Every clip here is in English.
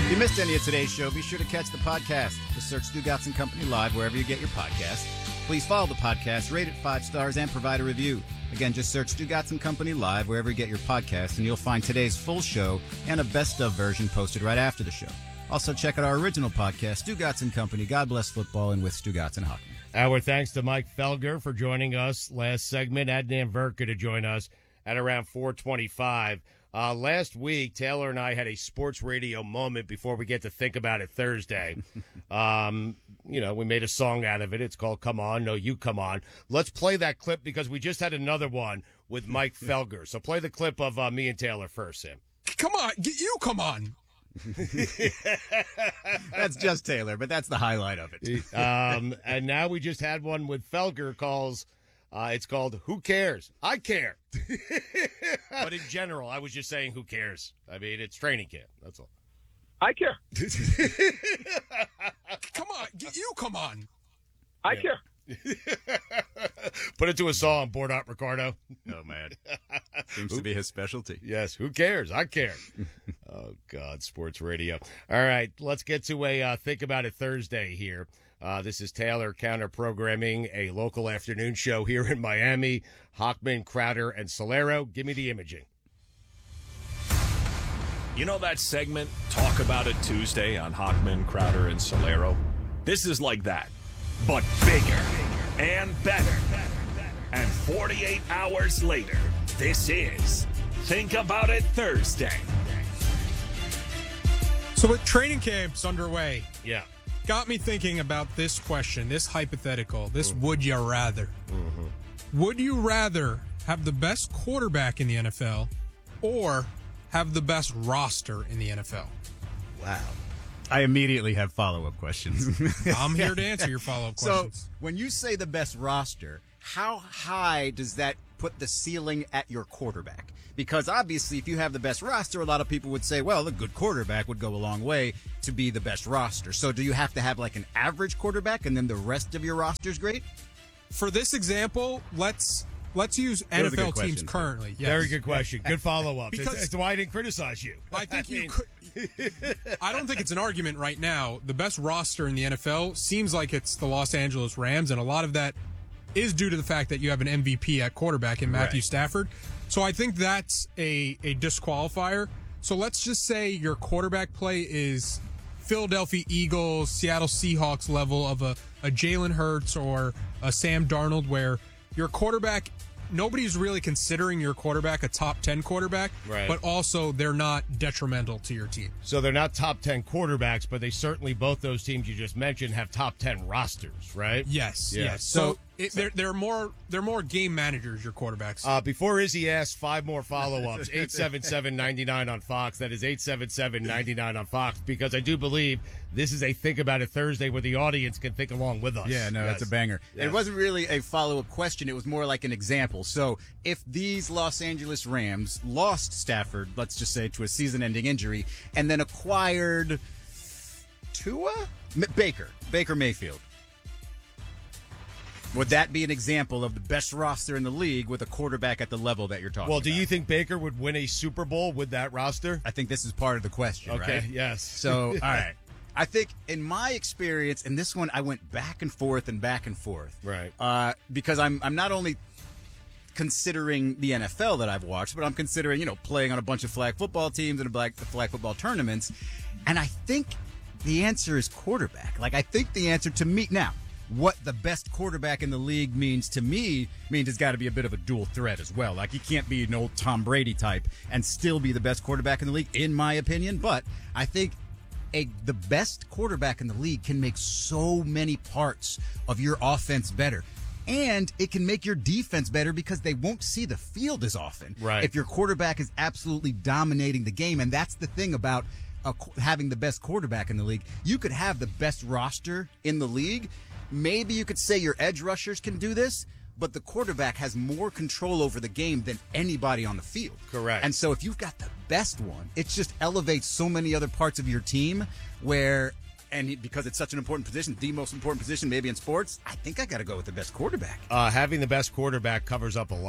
If you missed any of today's show, be sure to catch the podcast. Just search Stu Gatz & Company Live wherever you get your podcast. Please follow the podcast, rate it 5 stars, and provide a review. Again, just search Stu Gatz & Company Live wherever you get your podcast, and you'll find today's full show and a best-of version posted right after the show. Also, check out our original podcast, Stu Gatz & Company, God Bless Football, and with Stu Gatz and Hockey. Our thanks to Mike Felger for joining us last segment. Adnan Verka to join us at around 4:25. Last week, Taylor and I had a sports radio moment before we get to think about it Thursday. We made a song out of it. It's called Come On, No You Come On. Let's play that clip because we just had another one with Mike Felger. So play the clip of me and Taylor first, Sam. Come on, you come on. That's just Taylor, but that's the highlight of it. And now we just had one with Felger it's called Who Cares? I Care. But in general, I was just saying who cares? I mean, it's training camp. That's all. I care. Come on, you come on. I care. Put it to a song, Bordot Ricardo. Oh, man. Seems to be his specialty. Yes, who cares? I care. Oh, God, sports radio. All right, let's get to a Think About It Thursday here. This is Taylor counter-programming a local afternoon show here in Miami. Hochman, Crowder, and Solero. Give me the imaging. You know that segment, Talk About It Tuesday on Hochman, Crowder, and Solero? This is like that, but bigger and better. And 48 hours later, this is Think About It Thursday. So with training camps underway, Yeah. got me thinking about this question, this hypothetical, this would you rather. Would you rather have the best quarterback in the NFL or have the best roster in the NFL? Wow. I immediately have follow-up questions. I'm here to answer your follow-up questions. So, when you say the best roster, how high does that put the ceiling at your quarterback? Because obviously, if you have the best roster, a lot of people would say, well, a good quarterback would go a long way to be the best roster. So do you have to have like an average quarterback and then the rest of your roster's great? For this example, let's use That was a good NFL teams question. currently. Yes. Very good question. Good follow-up. Because- That's why I didn't criticize you. I think you could. I don't think it's an argument right now. The best roster in the NFL seems like it's the Los Angeles Rams, and a lot of that is due to the fact that you have an MVP at quarterback in Matthew Right. Stafford. So I think that's a disqualifier. So let's just say your quarterback play is Philadelphia Eagles, Seattle Seahawks level of a Jalen Hurts or a Sam Darnold, where your quarterback, nobody's really considering your quarterback a top 10 quarterback, Right. but also they're not detrimental to your team. So they're not top 10 quarterbacks, but they certainly, both those teams you just mentioned, have top 10 rosters, right? Yes, Yeah. yes. So they're more game managers, your quarterbacks. Before Izzy asks 5 more follow-ups, 877-99 on Fox. That is 877-99 on Fox, because I do believe this is a Think About It Thursday where the audience can think along with us. Yeah, no, that's a banger. Yes. It wasn't really a follow-up question. It was more like an example. So if these Los Angeles Rams lost Stafford, let's just say, to a season-ending injury, and then acquired Baker Mayfield, would that be an example of the best roster in the league with a quarterback at the level that you're talking about? Well, do you think Baker would win a Super Bowl with that roster? I think this is part of the question, Okay, right? yes. So, all right. I think in my experience, in this one, I went back and forth. Right. Because I'm not only considering the NFL that I've watched, but I'm considering, playing on a bunch of flag football teams and flag football tournaments. And I think the answer is quarterback. Like, I think the answer to me now, what the best quarterback in the league means to me means it's got to be a bit of a dual threat as well. Like, you can't be an old Tom Brady type and still be the best quarterback in the league, in my opinion. But I think the best quarterback in the league can make so many parts of your offense better. And it can make your defense better because they won't see the field as often. Right. If your quarterback is absolutely dominating the game. And that's the thing about having the best quarterback in the league. You could have the best roster in the league. Maybe you could say your edge rushers can do this, but the quarterback has more control over the game than anybody on the field. Correct. And so if you've got the best one, it just elevates so many other parts of your team because it's such an important position, the most important position maybe in sports, I think I got to go with the best quarterback. Having the best quarterback covers up a lot.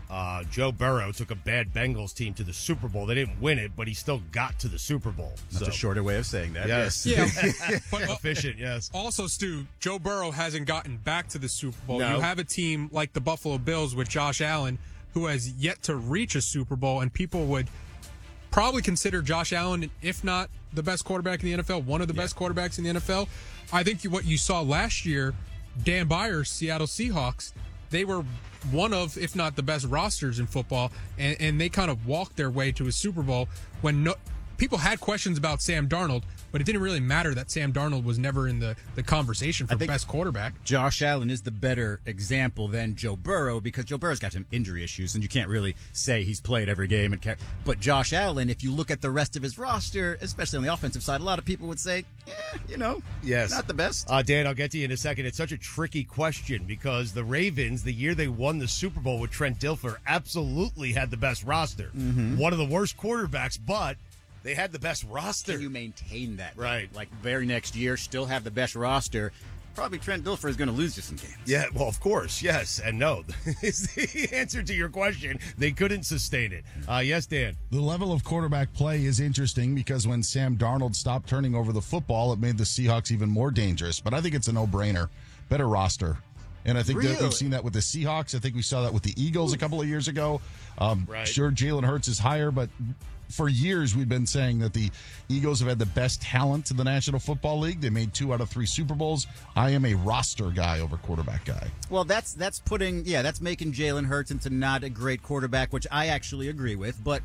Joe Burrow took a bad Bengals team to the Super Bowl. They didn't win it, but he still got to the Super Bowl. That's a shorter way of saying that. Yes. Yeah, but Efficient, yes. also, Stu, Joe Burrow hasn't gotten back to the Super Bowl. No. You have a team like the Buffalo Bills with Josh Allen, who has yet to reach a Super Bowl, and people would probably consider Josh Allen, if not the best quarterback in the NFL, one of the best quarterbacks in the NFL. I think what you saw last year, Dan Byers, Seattle Seahawks, they were one of, if not the best rosters in football, and they kind of walked their way to a Super Bowl when people had questions about Sam Darnold, but it didn't really matter that Sam Darnold was never in the conversation for best quarterback. Josh Allen is the better example than Joe Burrow because Joe Burrow's got some injury issues, and you can't really say he's played every game. But Josh Allen, if you look at the rest of his roster, especially on the offensive side, a lot of people would say, Yes. not the best. Dan, I'll get to you in a second. It's such a tricky question because the Ravens, the year they won the Super Bowl with Trent Dilfer, absolutely had the best roster. One of the worst quarterbacks, but they had the best roster. Can you maintain that? Right. Like, very next year, still have the best roster. Probably Trent Dilfer is going to lose you some games. Yeah, well, of course, yes and no is the answer to your question. They couldn't sustain it. Yes, Dan. The level of quarterback play is interesting because when Sam Darnold stopped turning over the football, it made the Seahawks even more dangerous. But I think it's a no-brainer. Better roster. And I think that we've seen that with the Seahawks. I think we saw that with the Eagles a couple of years ago. Right. Sure, Jalen Hurts is higher, but for years we've been saying that the Eagles have had the best talent in the National Football League. They made 2 out of 3 Super Bowls. I am a roster guy over quarterback guy. Well, that's making Jalen Hurts into not a great quarterback, which I actually agree with. But,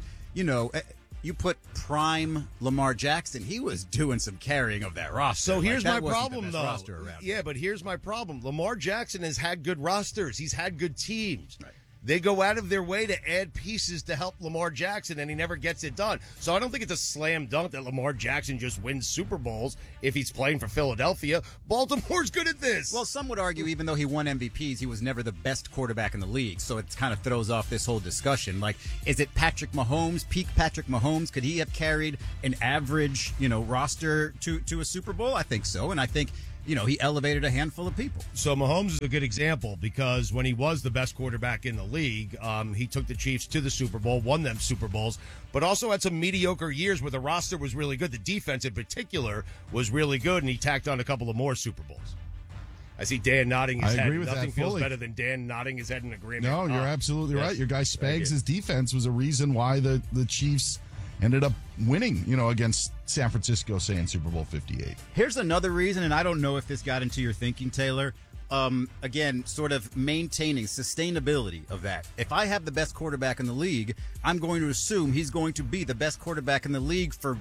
you put prime Lamar Jackson, he was doing some carrying of that roster. So here's my that wasn't problem, the best roster though. around. Yeah, but here's my problem. Lamar Jackson has had good rosters. He's had good teams. Right. They go out of their way to add pieces to help Lamar Jackson, and he never gets it done. So I don't think it's a slam dunk that Lamar Jackson just wins Super Bowls if he's playing for Philadelphia. Baltimore's good at this. Well, some would argue even though he won MVPs, he was never the best quarterback in the league. So it kind of throws off this whole discussion. Like, is it Patrick Mahomes, peak Patrick Mahomes? Could he have carried an average, roster to a Super Bowl? I think so. And I think, he elevated a handful of people. So Mahomes is a good example because when he was the best quarterback in the league, he took the Chiefs to the Super Bowl, won them Super Bowls, but also had some mediocre years where the roster was really good. The defense in particular was really good, and he tacked on a couple of more Super Bowls. I see Dan nodding his head. I agree with Nothing that feels fully. better than Dan nodding his head in agreement. No, you're absolutely yes. right. Your guy Thank you. Spags' defense was a reason why the Chiefs ended up winning, against San Francisco, say, in Super Bowl 58. Here's another reason, and I don't know if this got into your thinking, Taylor. Again, sort of maintaining sustainability of that. If I have the best quarterback in the league, I'm going to assume he's going to be the best quarterback in the league for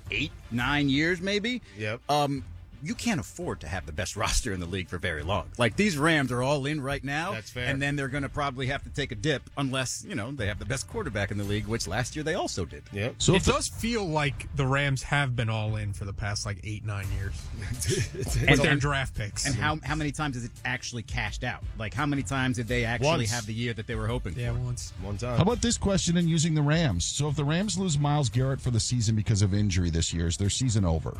8-9 years, maybe. Yep. You can't afford to have the best roster in the league for very long. Like, these Rams are all in right now. That's fair. And then they're going to probably have to take a dip unless, they have the best quarterback in the league, which last year they also did. Yep. So It does feel like the Rams have been all in for the past 8-9 years with their draft picks. And how many times has it actually cashed out? Like, how many times did they actually Once. have the year that they were hoping Yeah, for? once. One time. How about this question in using the Rams? So if the Rams lose Myles Garrett for the season because of injury this year, is their season over?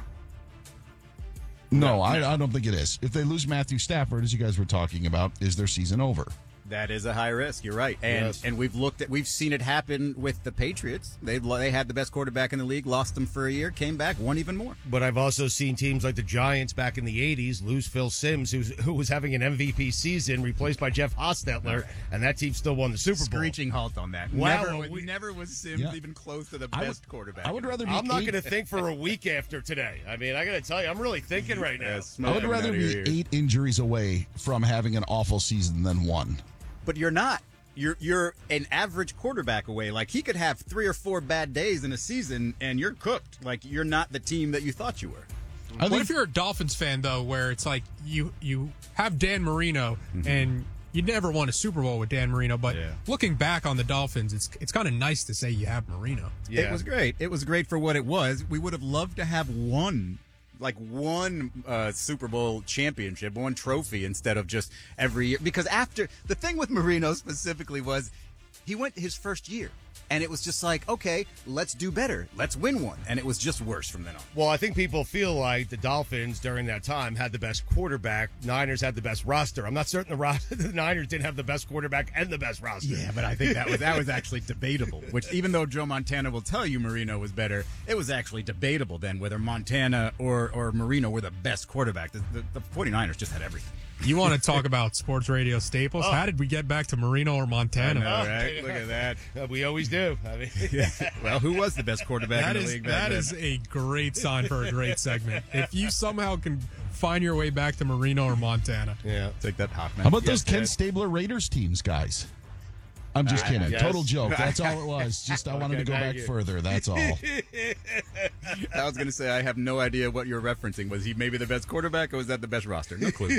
No, I don't think it is. If they lose Matthew Stafford, as you guys were talking about, is their season over? That is a high risk. You're right, and Yes. and we've seen it happen with the Patriots. They had the best quarterback in the league, lost them for a year, came back, won even more. But I've also seen teams like the Giants back in the 80s lose Phil Simms, who was having an MVP season, replaced by Jeff Hostetler, and that team still won the Super Bowl. Screeching halt on that. Wow, never was Sims Yeah. even close to the I would- best quarterback. I would rather be I'm not eight- going to think for a week after today. I mean, I got to tell you, I'm really thinking right now. I would rather be 8 injuries away from having an awful season than 1. But you're not. You're an average quarterback away. Like, he could have 3 or 4 bad days in a season, and you're cooked. Like, you're not the team that you thought you were. What if you're a Dolphins fan, though, where it's like you have Dan Marino and you never won a Super Bowl with Dan Marino, but looking back on the Dolphins, it's kind of nice to say you have Marino. Yeah. It was great. It was great for what it was. We would have loved to have one Super Bowl championship, one trophy instead of just every year. Because the thing with Marino specifically was he went his first year. And it was just like, okay, let's do better. Let's win one. And it was just worse from then on. Well, I think people feel like the Dolphins during that time had the best quarterback. Niners had the best roster. I'm not certain the Niners didn't have the best quarterback and the best roster. Yeah, but I think that was actually debatable. Which, even though Joe Montana will tell you Marino was better, it was actually debatable then whether Montana or Marino were the best quarterback. The 49ers just had everything. You want to talk about sports radio staples? How did we get back to Marino or Montana? I know, right? Look at that. We always do. I mean, Well, who was the best quarterback in the league? That is a great sign for a great segment. If you somehow can find your way back to Marino or Montana. yeah. Take that, Hoffman. How about those Ken Stabler Raiders teams, guys? I'm just kidding. yes. Total joke. That's all it was. Just I wanted to go back further. That's all. I was going to say, I have no idea what you're referencing. Was he maybe the best quarterback, or was that the best roster? No clue.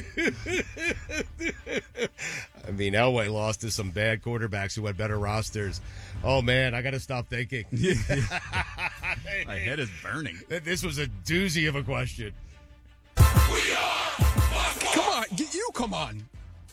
I mean, Elway lost to some bad quarterbacks who had better rosters. Oh, man, I got to stop thinking. My head is burning. This was a doozy of a question. Come on.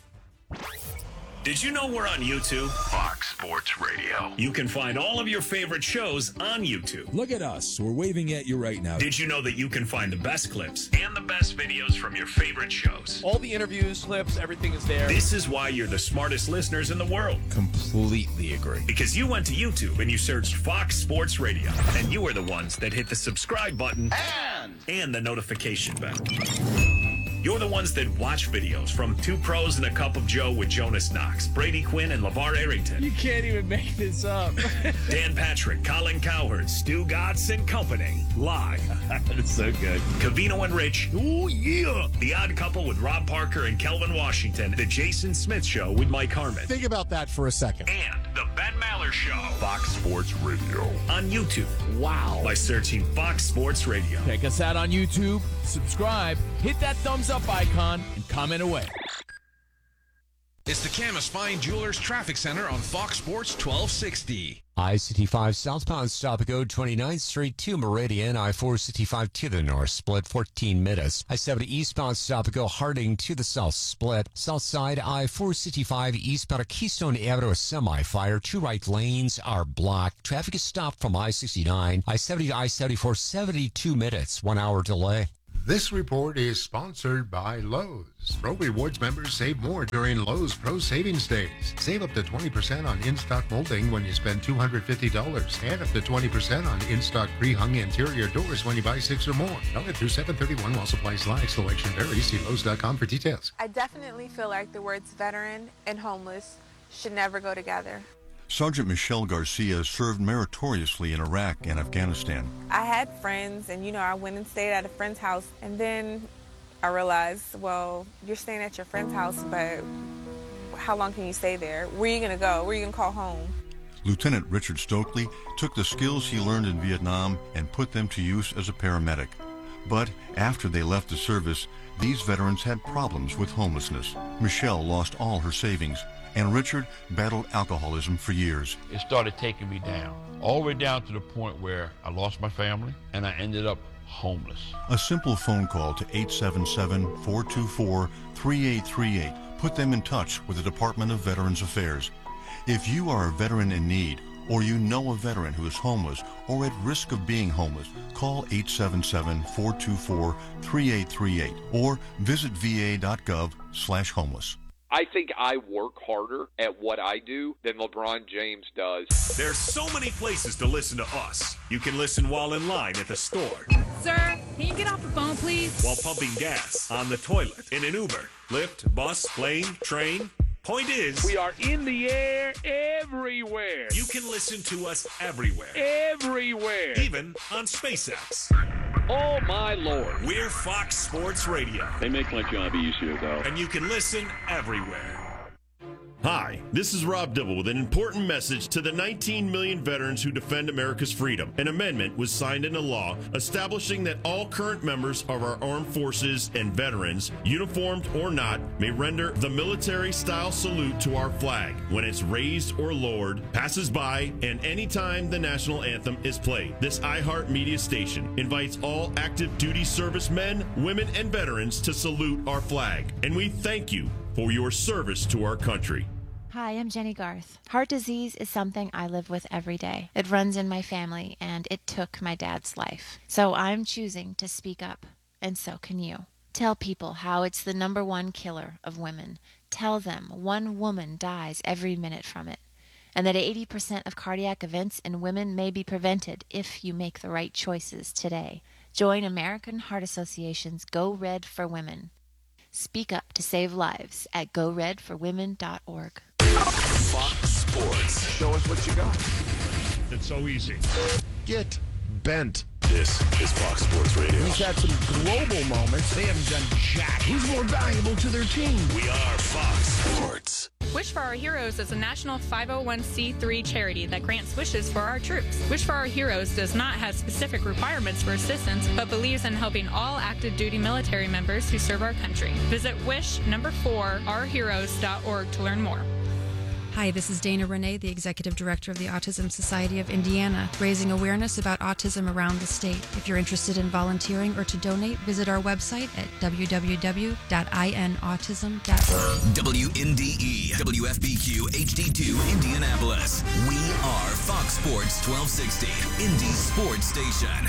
Did you know we're on YouTube? Fox Sports Radio. You can find all of your favorite shows on YouTube. Look at us. We're waving at you right now. Did you know that you can find the best clips and the best videos from your favorite shows? All the interviews, clips, everything is there. This is why you're the smartest listeners in the world. Completely agree. Because you went to YouTube and you searched Fox Sports Radio. And you were the ones that hit the subscribe button and the notification bell. You're the ones that watch videos from Two Pros and a Cup of Joe with Jonas Knox, Brady Quinn, and LeVar Arrington. You can't even make this up. Dan Patrick, Colin Cowherd, Stu Gatz and Company. Live. That's so good. Cavino and Rich. Oh, yeah. The Odd Couple with Rob Parker and Kelvin Washington. The Jason Smith Show with Mike Harmon. Think about that for a second. And the Ben Maller Show. Fox Sports Radio. On YouTube. Wow. By searching Fox Sports Radio. Check us out on YouTube, subscribe, hit that thumbs up icon, and comment away. It's the Camas Fine Jewelers Traffic Center on Fox Sports 1260. I-65 southbound stop at Go 29th Street to Meridian. I-465 to the north split 14 minutes. I-70 eastbound stop at Go Harding to the south split. South side I-465 eastbound at Keystone Avenue a semi-fire. 2 right lanes are blocked. Traffic is stopped from I-69. I-70 to I-74 72 minutes. 1 hour delay. This report is sponsored by Lowe's. Pro Rewards members save more during Lowe's Pro Savings Days. Save up to 20% on in-stock molding when you spend $250 and up to 20% on in-stock pre-hung interior doors when you buy 6 or more. Valid through 7/31 while supplies last. Selection varies. See Lowe's.com for details. I definitely feel like the words veteran and homeless should never go together. Sergeant Michelle Garcia served meritoriously in Iraq and Afghanistan. I had friends, and I went and stayed at a friend's house, and then I realized, well, you're staying at your friend's house, but how long can you stay there? Where are you going to go? Where are you going to call home? Lieutenant Richard Stokely took the skills he learned in Vietnam and put them to use as a paramedic. But after they left the service, these veterans had problems with homelessness. Michelle lost all her savings, and Richard battled alcoholism for years. It started taking me down, all the way down to the point where I lost my family and I ended up homeless. A simple phone call to 877-424-3838 put them in touch with the Department of Veterans Affairs. If you are a veteran in need, or you know a veteran who is homeless or at risk of being homeless, call 877-424-3838 or visit va.gov/homeless. I think I work harder at what I do than LeBron James does. There's so many places to listen to us. You can listen while in line at the store. Sir, can you get off the phone, please? While pumping gas, on the toilet, in an Uber, Lyft, bus, plane, train. Point is, we are in the air everywhere. You can listen to us everywhere. Everywhere. Even on SpaceX. Oh, my Lord. We're Fox Sports Radio. They make my job easier, though. And you can listen everywhere. Hi, this is Rob Dibble with an important message to the 19 million veterans who defend America's freedom. An amendment was signed into law establishing that all current members of our armed forces and veterans, uniformed or not, may render the military-style salute to our flag when it's raised or lowered, passes by, and anytime the national anthem is played. This iHeartMedia station invites all active duty servicemen, women, and veterans to salute our flag. And we thank you for your service to our country. Hi, I'm Jenny Garth. Heart disease is something I live with every day. It runs in my family, and it took my dad's life. So I'm choosing to speak up, and so can you. Tell people how it's the #1 killer of women. Tell them one woman dies every minute from it, and that 80% of cardiac events in women may be prevented if you make the right choices today. Join American Heart Association's Go Red for Women. Speak up to save lives at goredforwomen.org. Fox Sports. Show us what you got. It's so easy. Get bent. This is Fox Sports Radio. We've had some global moments. They haven't done jack. Who's more valuable to their team? We are Fox Sports. Wish for Our Heroes is a national 501c3 charity that grants wishes for our troops. Wish for Our Heroes does not have specific requirements for assistance, but believes in helping all active duty military members who serve our country. Visit wish4ourheroes.org to learn more. Hi, this is Dana Renee, the Executive Director of the Autism Society of Indiana, raising awareness about autism around the state. If you're interested in volunteering or to donate, visit our website at www.inautism.org. WNDE, WFBQ, HD2, Indianapolis. We are Fox Sports 1260, Indy Sports Station.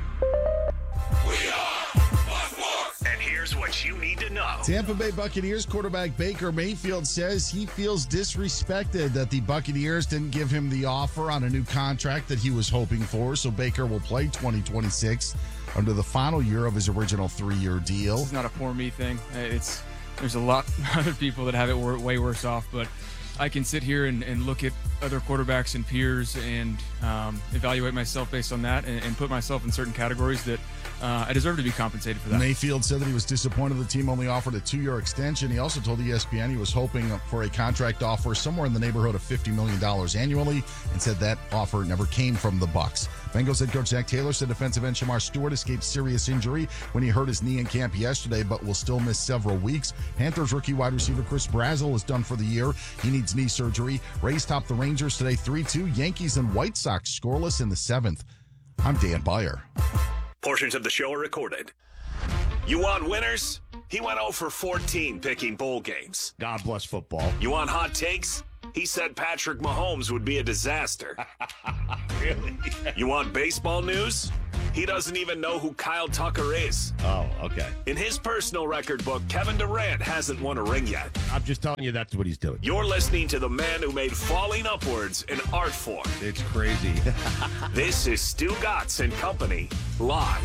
We are Fox Sports. And here's what you need to know. Tampa Bay Buccaneers quarterback Baker Mayfield says he feels disrespected that the Buccaneers didn't give him the offer on a new contract that he was hoping for, so Baker will play 2026 under the final year of his original 3-year deal. It's not a poor me thing. There's a lot of other people that have it way worse off, but I can sit here and look at other quarterbacks and peers and evaluate myself based on that and put myself in certain categories that I deserve to be compensated for that. Mayfield said that he was disappointed the team only offered a 2-year extension. He also told ESPN he was hoping for a contract offer somewhere in the neighborhood of $50 million annually, and said that offer never came from the Bucs. Bengals head coach Zach Taylor said defensive end Shamar Stewart escaped serious injury when he hurt his knee in camp yesterday, but will still miss several weeks. Panthers rookie wide receiver Chris Brazzell is done for the year. He needs knee surgery. Rays topped the Rangers today 3-2. Yankees and White Sox scoreless in the 7th. I'm Dan Beyer. Portions of the show are recorded. You want winners? He went 0 for 14 picking bowl games. God bless football. You want hot takes? He said Patrick Mahomes would be a disaster. Really? You want baseball news? He doesn't even know who Kyle Tucker is. Oh, okay. In his personal record book, Kevin Durant hasn't won a ring yet. I'm just telling you that's what he's doing. You're listening to the man who made falling upwards an art form. It's crazy. This is Stu Gatz and Company, live.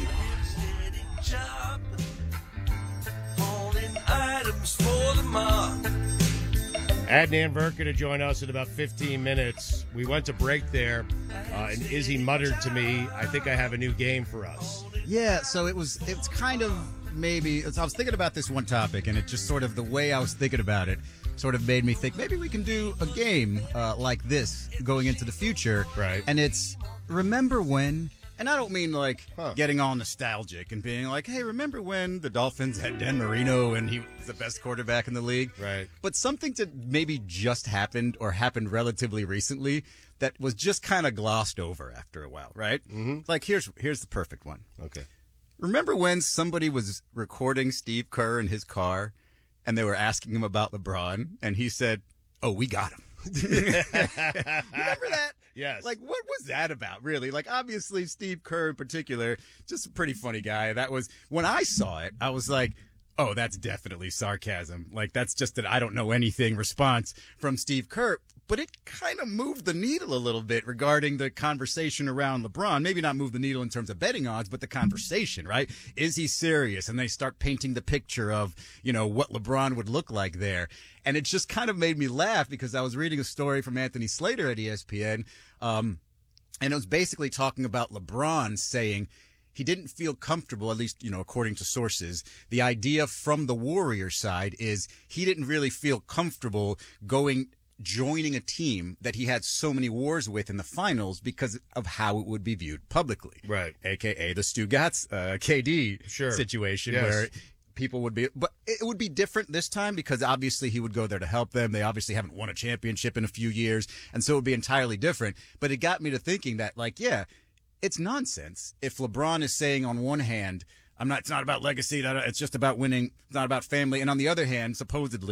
Adnan Verka to join us in about 15 minutes. We went to break there, and Izzy muttered to me, I think I have a new game for us. Yeah, so it's kind of maybe, I was thinking about this one topic, and it just sort of, the way I was thinking about it sort of made me think maybe we can do a game like this going into the future. Right. And it's Remember When? And I don't mean like getting all nostalgic and being like, hey, remember when the Dolphins had Dan Marino and he was the best quarterback in the league? Right. But something that maybe just happened or happened relatively recently that was just kind of glossed over after a while, right? Mm-hmm. Like, here's the perfect one. Okay. Remember when somebody was recording Steve Kerr in his car and they were asking him about LeBron and he said, oh, we got him. Remember that? Yes. Like, what was that about, really? Like, obviously, Steve Kerr in particular, just a pretty funny guy. That was, when I saw it, I was like, oh, that's definitely sarcasm. Like, that's just an I don't know anything response from Steve Kerr. But it kind of moved the needle a little bit regarding the conversation around LeBron. Maybe not move the needle in terms of betting odds, but the conversation, right? Is he serious? And they start painting the picture of, you know, what LeBron would look like there. And it just kind of made me laugh because I was reading a story from Anthony Slater at ESPN, and it was basically talking about LeBron saying he didn't feel comfortable, at least, you know, according to sources. The idea from the Warriors side is he didn't really feel comfortable joining a team that he had so many wars with in the finals because of how it would be viewed publicly. Right. AKA the Stu Gatz, KD situation where people would be, but it would be different this time because obviously he would go there to help them. They obviously haven't won a championship in a few years. And so it would be entirely different. But it got me to thinking that, like, yeah, it's nonsense if LeBron is saying on one hand, it's not about legacy. It's just about winning. It's not about family. And on the other hand, supposedly,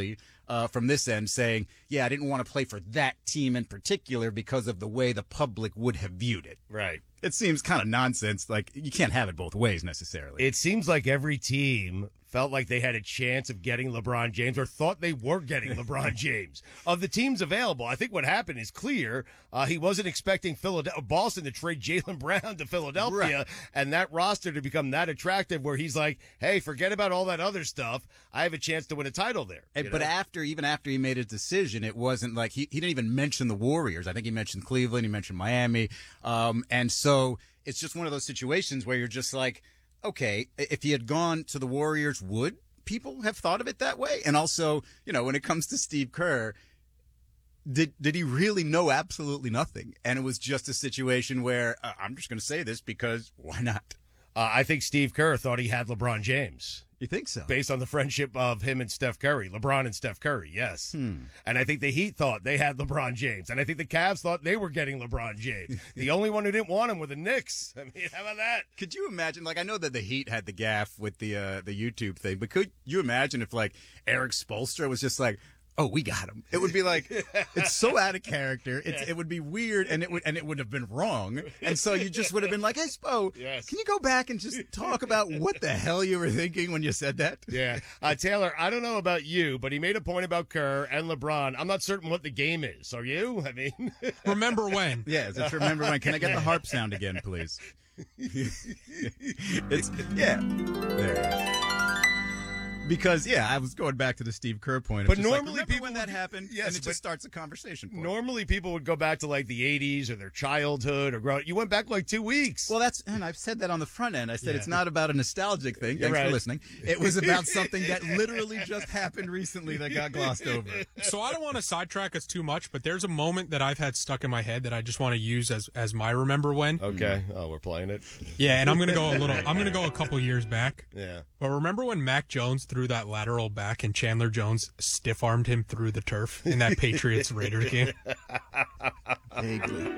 from this end saying, yeah, I didn't want to play for that team in particular because of the way the public would have viewed it. Right. It seems kind of nonsense. Like, you can't have it both ways necessarily. It seems like every team felt like they had a chance of getting LeBron James or thought they were getting LeBron James. Of the teams available, I think what happened is clear. He wasn't expecting Boston to trade Jaylen Brown to Philadelphia and that roster to become that attractive where he's like, hey, forget about all that other stuff. I have a chance to win a title there. But even after he made his decision, it wasn't like he didn't even mention the Warriors. I think he mentioned Cleveland. He mentioned Miami. And so it's just one of those situations where you're just like, okay, if he had gone to the Warriors, would people have thought of it that way? And also, when it comes to Steve Kerr, did he really know absolutely nothing? And it was just a situation where I'm just going to say this because why not? I think Steve Kerr thought he had LeBron James. You think so? Based on the friendship of him and Steph Curry, LeBron and Steph Curry, yes. And I think the Heat thought they had LeBron James. And I think the Cavs thought they were getting LeBron James. The only one who didn't want him were the Knicks. I mean, how about that? Could you imagine, I know that the Heat had the gaffe with the YouTube thing, but could you imagine if, Eric Spoelstra was just like, oh, we got him. It would be like, it's so out of character. It would be weird, and it would have been wrong. And so you just would have been like, hey, Spo, can you go back and just talk about what the hell you were thinking when you said that? Yeah. Taylor, I don't know about you, but he made a point about Kerr and LeBron. I'm not certain what the game is. Are you? I mean, remember when? Yeah, it's remember when. Can I get the harp sound again, please? There it is. Because, I was going back to the Steve Kerr point. But normally people when that happened, and it just starts a conversation point. Normally people would go back to the 80s or their childhood or grow. You went back 2 weeks. Well, and I've said that on the front end. I said it's not about a nostalgic thing. Thanks for listening. It was about something that literally just happened recently that got glossed over. So I don't want to sidetrack us too much, but there's a moment that I've had stuck in my head that I just want to use as my remember when. Okay. Oh, we're playing it. Yeah, and I'm going to go a couple years back. Yeah. But remember when Mac Jones threw that lateral back and Chandler Jones stiff-armed him through the turf in that Patriots-Raiders game? Vaguely.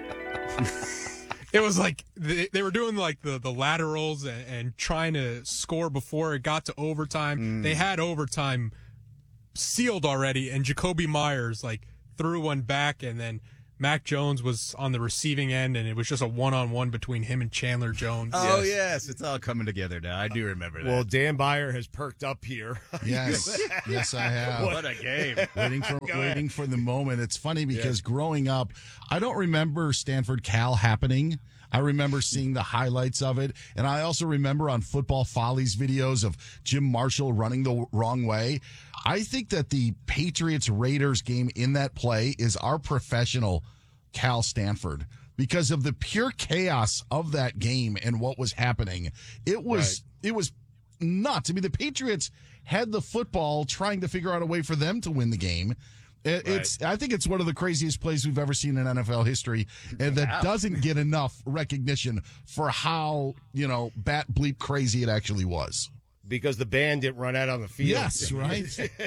It was like they were doing the laterals and trying to score before it got to overtime. They had overtime sealed already, and Jacoby Myers threw one back, and then Mac Jones was on the receiving end, and it was just a one-on-one between him and Chandler Jones. Oh, yes. It's all coming together now. I do remember that. Well, Dan Byer has perked up here. Yes. Yes, I have. What a game. Waiting for the moment. It's funny because growing up, I don't remember Stanford Cal happening. I remember seeing the highlights of it, and I also remember on Football Follies videos of Jim Marshall running the wrong way. I think that the Patriots-Raiders game in that play is our professional Cal Stanford because of the pure chaos of that game and what was happening. It was nuts. I mean, the Patriots had the football trying to figure out a way for them to win the game. I think it's one of the craziest plays we've ever seen in NFL history, and that doesn't get enough recognition for how, bat bleep crazy it actually was. Because the band didn't run out on the field. Yes, right.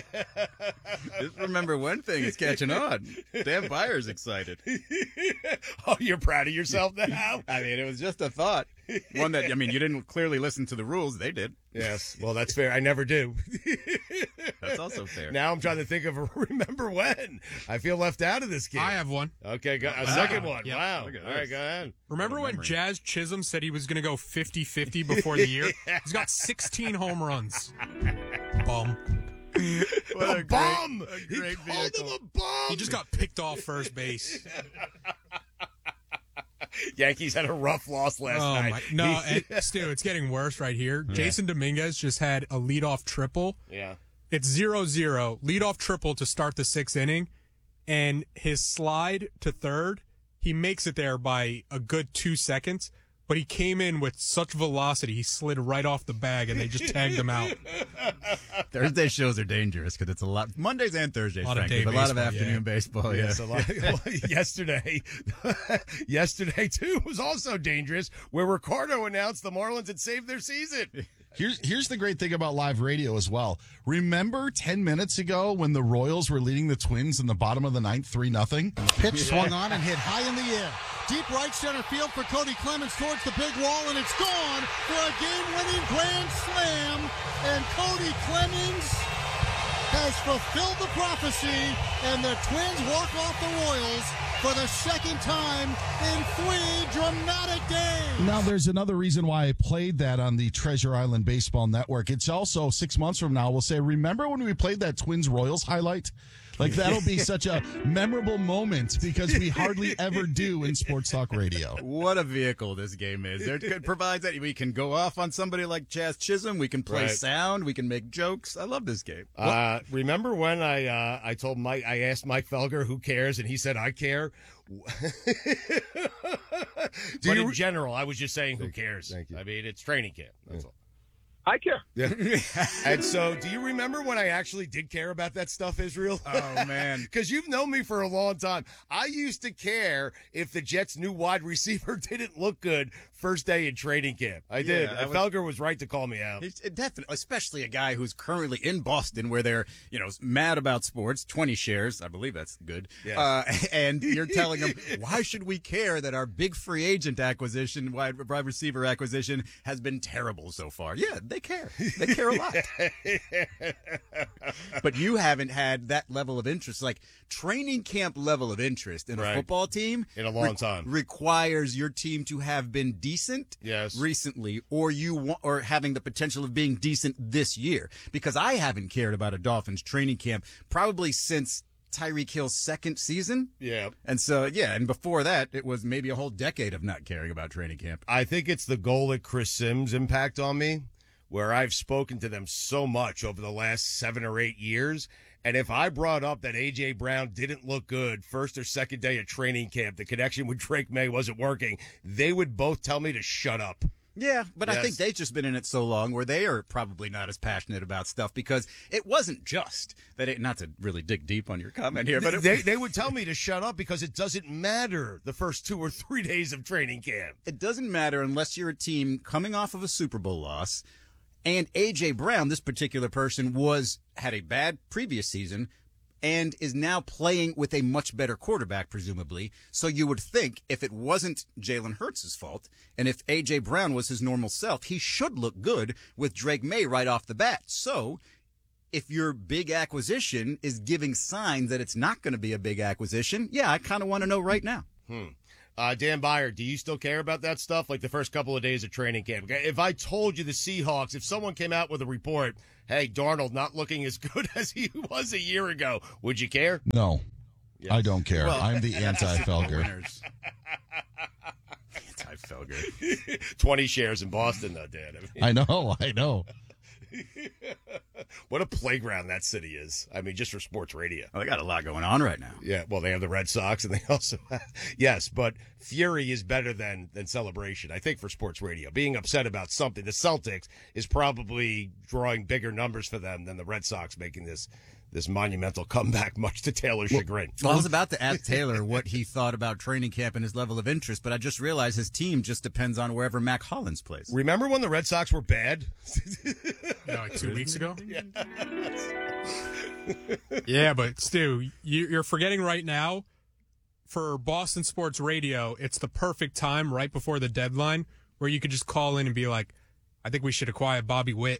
Just remember one thing, it's catching on. Dan Byer's excited. Oh, you're proud of yourself now? I mean, it was just a thought. One that, you didn't clearly listen to the rules. They did. Yes. Well, that's fair. I never do. That's also fair. Now I'm trying to think of remember when. I feel left out of this game. I have one. Okay, a second one. Yep. Wow. All right, go ahead. Remember when Jazz Chisholm said he was going to go 50-50 before the year? He's got 16 home runs. Bum. What a bum! He called him a bum! He just got picked off first base. Yankees had a rough loss last night. No, Stu, it's getting worse right here. Yeah. Jason Dominguez just had a leadoff triple. Yeah. It's 0-0, leadoff triple to start the 6th inning, and his slide to third, he makes it there by a good 2 seconds, but he came in with such velocity, he slid right off the bag, and they just tagged him out. Thursday shows are dangerous because it's a lot. Mondays and Thursdays, frankly, but a lot of afternoon baseball. Yes, a lot. Yesterday too was also dangerous, where Ricardo announced the Marlins had saved their season. Here's the great thing about live radio as well. Remember 10 minutes ago when the Royals were leading the Twins in the bottom of the 9th, 3-0? Pitch swung on and hit high in the air. Deep right center field for Cody Clemens towards the big wall, and it's gone for a game-winning grand slam. And Cody Clemens has fulfilled the prophecy, and the Twins walk off the Royals for the second time in 3 dramatic days. Now, there's another reason why I played that on the Treasure Island Baseball Network. It's also 6 months from now, we'll say, remember when we played that Twins-Royals highlight? Like, that'll be such a memorable moment because we hardly ever do in sports talk radio. What a vehicle this game is. It provides that we can go off on somebody like Chaz Chisholm. We can play sound. We can make jokes. I love this game. Remember when I told Mike, I asked Mike Felger who cares, and he said, I care. But in general, I was just saying who cares. Thank you. I mean, it's training camp. That's all. I care. Yeah. And so, do you remember when I actually did care about that stuff, Israel? Oh, man. Because you've known me for a long time. I used to care if the Jets' new wide receiver didn't look good first day in training camp. I did. Felger was right to call me out. Definitely, especially a guy who's currently in Boston where they're, mad about sports, 20 shares. I believe that's good. Yes. And you're telling them, why should we care that our big free agent acquisition, wide receiver acquisition, has been terrible so far? Yeah, they care. They care a lot. But you haven't had that level of interest, like training camp level of interest in a football team in a long time. Requires your team to have been decent recently, or having the potential of being decent this year. Because I haven't cared about a Dolphins training camp probably since Tyreek Hill's second season. Yeah. And so, and before that, it was maybe a whole decade of not caring about training camp. I think it's the goal at Chris Sims' impact on me, where I've spoken to them so much over the last 7 or 8 years. And if I brought up that A.J. Brown didn't look good first or second day of training camp, the connection with Drake May wasn't working, they would both tell me to shut up. Yeah, but I think they've just been in it so long where they are probably not as passionate about stuff because it wasn't just that not to really dig deep on your comment here, but they would tell me to shut up because it doesn't matter the first 2 or 3 days of training camp. It doesn't matter unless you're a team coming off of a Super Bowl loss. And A.J. Brown, this particular person, had a bad previous season and is now playing with a much better quarterback, presumably. So you would think if it wasn't Jalen Hurts' fault and if A.J. Brown was his normal self, he should look good with Drake May right off the bat. So if your big acquisition is giving signs that it's not going to be a big acquisition, I kind of want to know right now. Dan Byer, do you still care about that stuff, like the first couple of days of training camp? If I told you the Seahawks, if someone came out with a report, hey, Darnold not looking as good as he was a year ago, would you care? No, I don't care. Well, I'm the anti-Felger. Anti-Felger. 20 shares in Boston, though, Dan. I know. What a playground that city is. I mean, just for sports radio. Well, they got a lot going on right now. Yeah, well, they have the Red Sox, and they also yes, but fury is better than celebration, I think, for sports radio. Being upset about something, the Celtics is probably drawing bigger numbers for them than the Red Sox making this monumental comeback, much to Taylor's chagrin. Well, I was about to ask Taylor what he thought about training camp and his level of interest, but I just realized his team just depends on wherever Mac Hollins plays. Remember when the Red Sox were bad? Like 2 weeks ago? Yeah. Yeah, but Stu, you're forgetting right now, for Boston Sports Radio, it's the perfect time right before the deadline where you could just call in and be like, I think we should acquire Bobby Witt.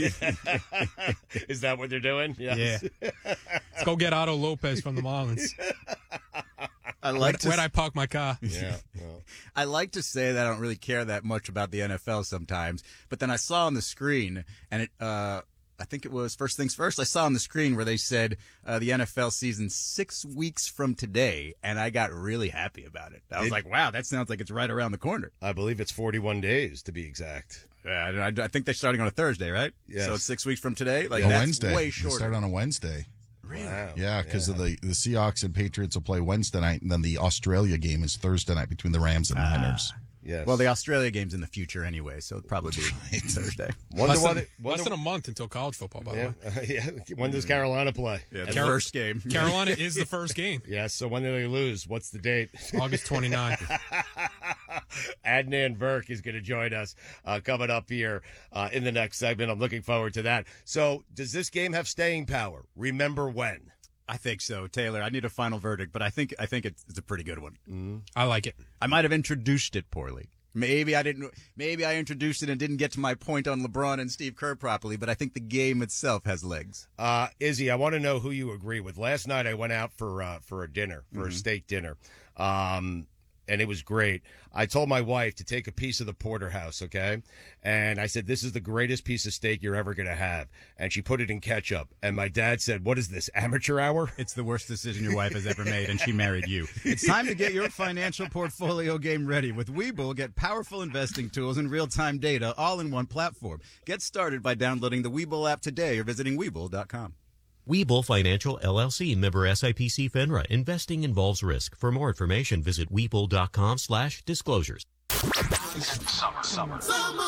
Is that what they're doing? Yes. Yeah. Let's go get Otto Lopez from the Marlins. Where'd I park my car? Yeah. Well. I like to say that I don't really care that much about the NFL sometimes, but then I saw on the screen, and I think it was First Things First, I saw on the screen where they said the NFL season 6 weeks from today, and I got really happy about it. I was like, wow, that sounds like it's right around the corner. I believe it's 41 days, to be exact. Yeah, I think they're starting on a Thursday, right? Yes. So it's 6 weeks from today? Like, a that's Wednesday. way shorter. They start on a Wednesday. Really? Wow. Yeah, because of the Seahawks and Patriots will play Wednesday night, and then the Australia game is Thursday night between the Rams and the Niners. Yes. Well, the Australia game's in the future anyway, so it'll probably be Thursday. Less than a month until college football, by the way. Yeah. When does Carolina play? Yeah, the first game. Carolina is the first game. Yes, so when do they lose? What's the date? August 29th. Adnan Burke is going to join us coming up here in the next segment. I'm looking forward to that. So does this game have staying power? Remember when? I think so, Taylor. I need a final verdict, but I think it's a pretty good one. I like it. I might have introduced it poorly. Maybe I introduced it and didn't get to my point on LeBron and Steve Kerr properly, but I think the game itself has legs. Izzy, I want to know who you agree with. Last night I went out for a dinner, a steak dinner. And it was great. I told my wife to take a piece of the porterhouse, okay? And I said, this is the greatest piece of steak you're ever going to have. And she put it in ketchup. And my dad said, what is this, amateur hour? It's the worst decision your wife has ever made, and she married you. It's time to get your financial portfolio game ready. With Webull, get powerful investing tools and real-time data all in one platform. Get started by downloading the Webull app today or visiting Webull.com. Webull Financial, LLC, member SIPC FINRA. Investing involves risk. For more information, visit Webull.com/disclosures. Summer.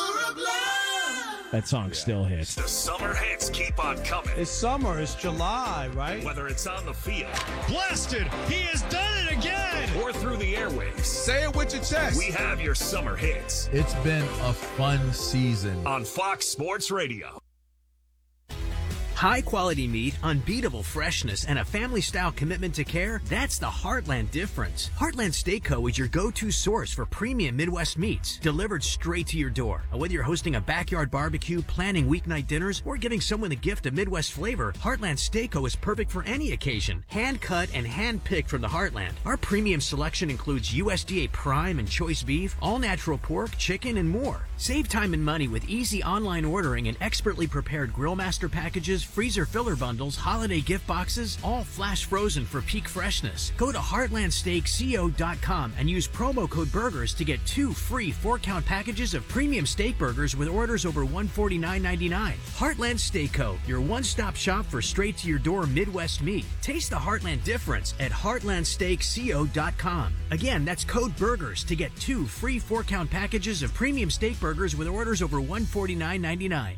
That song still hits. The summer hits keep on coming. It's summer. It's July, right? Whether it's on the field. Blasted! He has done it again! Or through the airwaves. Say it with your chest. We have your summer hits. It's been a fun season. On Fox Sports Radio. High-quality meat, unbeatable freshness, and a family-style commitment to care, that's the Heartland difference. Heartland Steak Co. is your go-to source for premium Midwest meats, delivered straight to your door. Whether you're hosting a backyard barbecue, planning weeknight dinners, or giving someone the gift of Midwest flavor, Heartland Steak Co. is perfect for any occasion. Hand-cut and hand-picked from the Heartland. Our premium selection includes USDA Prime and Choice Beef, all-natural pork, chicken, and more. Save time and money with easy online ordering and expertly prepared Grill Master packages, freezer filler bundles, holiday gift boxes, all flash frozen for peak freshness. Go to heartlandsteakco.com and use promo code BURGERS to get 2 free 4-count packages of premium steak burgers with orders over $149.99. Heartland Steak Co., your one-stop shop for straight-to-your-door Midwest meat. Taste the Heartland difference at heartlandsteakco.com. Again, that's code BURGERS to get 2 free 4-count packages of premium steak burgers with orders over $149.99.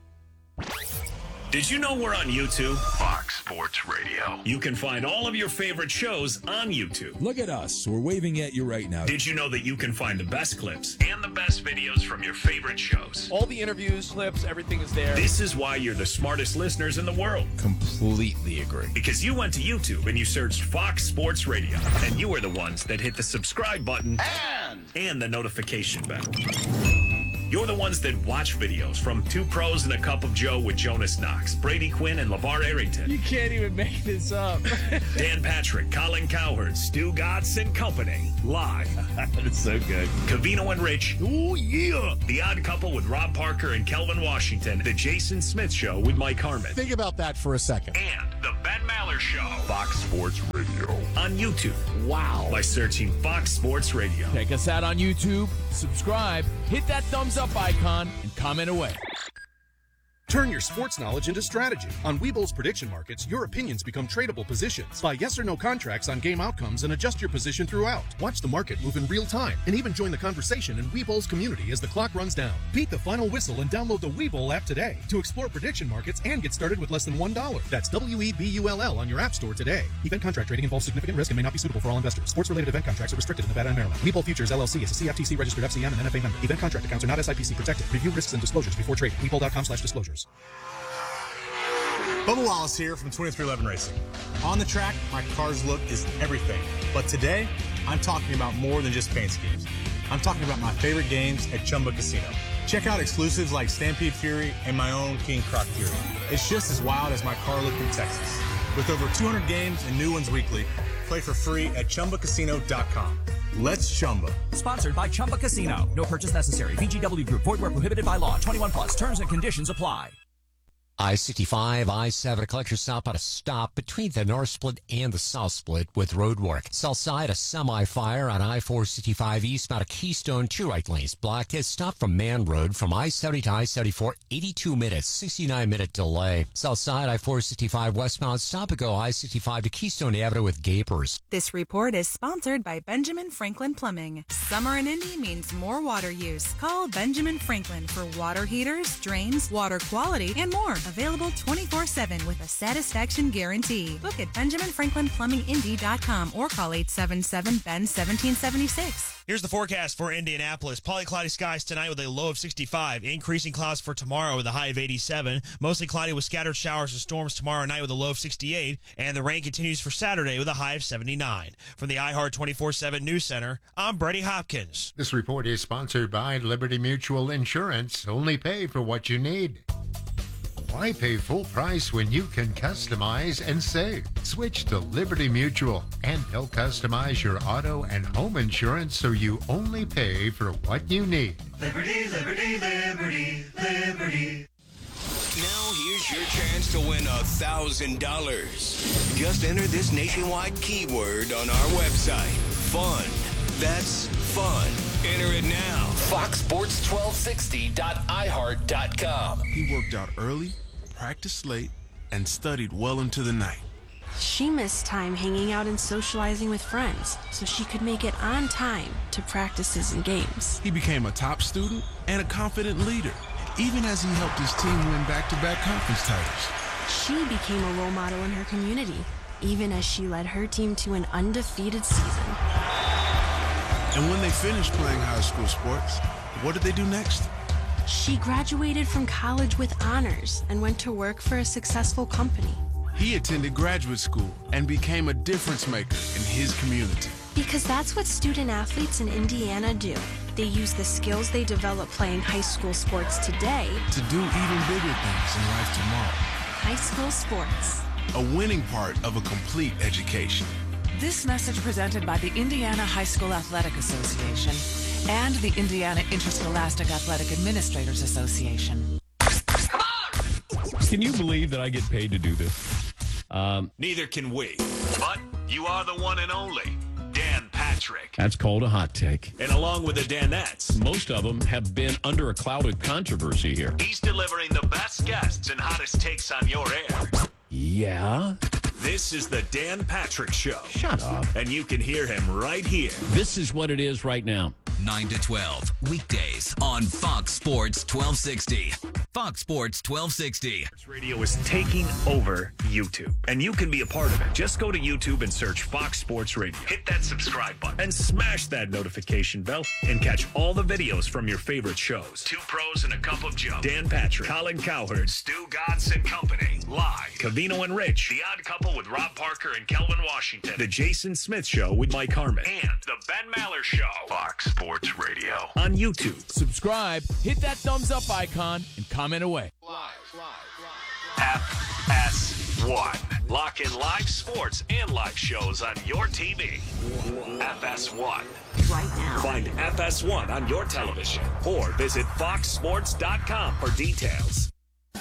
Did you know we're on YouTube? Fox Sports Radio. You can find all of your favorite shows on YouTube. Look at us. We're waving at you right now. Did you know that you can find the best clips and the best videos from your favorite shows? All the interviews, clips, everything is there. This is why you're the smartest listeners in the world. Completely agree. Because you went to YouTube and you searched Fox Sports Radio. And you were the ones that hit the subscribe button and the notification bell. You're the ones that watch videos from Two Pros and a Cup of Joe with Jonas Knox, Brady Quinn, and LeVar Arrington. You can't even make this up. Dan Patrick, Colin Cowherd, Stu Gatz and Company. Live. That's so good. Covino and Rich. Oh, yeah. The Odd Couple with Rob Parker and Kelvin Washington. The Jason Smith Show with Mike Harmon. Think about that for a second. And the Ben Maller Show. Fox Sports Radio. On YouTube. Wow. By searching Fox Sports Radio. Check us out on YouTube, subscribe, hit that thumbs up icon, and comment away. Turn your sports knowledge into strategy. On Webull's prediction markets, your opinions become tradable positions. Buy yes or no contracts on game outcomes and adjust your position throughout. Watch the market move in real time and even join the conversation in Webull's community as the clock runs down. Beat the final whistle and download the Webull app today to explore prediction markets and get started with less than $1. That's WEBULL on your app store today. Event contract trading involves significant risk and may not be suitable for all investors. Sports-related event contracts are restricted in Nevada and Maryland. Webull Futures LLC is a CFTC registered FCM and NFA member. Event contract accounts are not SIPC protected. Review risks and disclosures before trading. Webull.com/disclosures. Bubba Wallace here from 2311 Racing. On the track, my car's look is everything. But today, I'm talking about more than just paint schemes. I'm talking about my favorite games at Chumba Casino. Check out exclusives like Stampede Fury and my own King Croc Fury. It's just as wild as my car look in Texas. With over 200 games and new ones weekly, play for free at ChumbaCasino.com. Let's Chumba. Sponsored by Chumba Casino. No purchase necessary. VGW Group. Void where prohibited by law. 21 plus. Terms and conditions apply. I-65, I-7, a collector stop at a stop between the North Split and the South Split with road work. South side, a semi-fire on I-465 eastbound at Keystone, 2 right lanes blocked. It's stopped from Man Road from I-70 to I-74, 82 minutes, 69-minute delay. South side, I-465 westbound, stop and go I-65 to Keystone Avenue with gapers. This report is sponsored by Benjamin Franklin Plumbing. Summer in Indy means more water use. Call Benjamin Franklin for water heaters, drains, water quality, and more. Available 24/7 with a satisfaction guarantee. Book at BenjaminFranklinPlumbingIndy.com or call 877-BEN-1776. Here's the forecast for Indianapolis. Partly cloudy skies tonight with a low of 65. Increasing clouds for tomorrow with a high of 87. Mostly cloudy with scattered showers and storms tomorrow night with a low of 68. And the rain continues for Saturday with a high of 79. From the iHeart 24/7 News Center, I'm Brady Hopkins. This report is sponsored by Liberty Mutual Insurance. Only pay for what you need. Why pay full price when you can customize and save? Switch to Liberty Mutual and they'll customize your auto and home insurance so you only pay for what you need. Liberty, liberty, liberty, liberty. Now here's your chance to win $1,000. Just enter this nationwide keyword on our website. Fun. That's fun. Enter it now. FoxSports1260.iHeart.com. He worked out early, practiced late, and studied well into the night. She missed time hanging out and socializing with friends so she could make it on time to practices and games. He became a top student and a confident leader, even as he helped his team win back-to-back conference titles. She became a role model in her community, even as she led her team to an undefeated season. And when they finished playing high school sports, what did they do next? She graduated from college with honors and went to work for a successful company. He attended graduate school and became a difference maker in his community. Because that's what student athletes in Indiana do. They use the skills they develop playing high school sports today to do even bigger things in life tomorrow. High school sports. A winning part of a complete education. This message presented by the Indiana High School Athletic Association and the Indiana Interscholastic Athletic Administrators Association. Can you believe that I get paid to do this? Neither can we. But you are the one and only Dan Patrick. That's called a hot take. And along with the Danettes, most of them have been under a cloud of controversy here. he's delivering the best guests and hottest takes on your air. Yeah? This is the Dan Patrick Show. Shut up. And you can hear him right here. This is what it is right now. 9 to 12, weekdays on Fox Sports 1260. Fox Sports 1260. Radio is taking over YouTube, and you can be a part of it. Just go to YouTube and search Fox Sports Radio. Hit that subscribe button and smash that notification bell and catch all the videos from your favorite shows. Two Pros and a Cup of Joe. Dan Patrick, Colin Cowherd, Stu Godson Company. Live. Covino and Rich. The Odd Couple with Rob Parker and Kelvin Washington. The Jason Smith Show with Mike Harmon. And The Ben Maller Show. Fox Sports Radio. On YouTube. Subscribe, hit that thumbs up icon, and comment away. FS1. Lock in live sports and live shows on your TV. FS1. Right now. Find FS1 on your television or visit foxsports.com for details.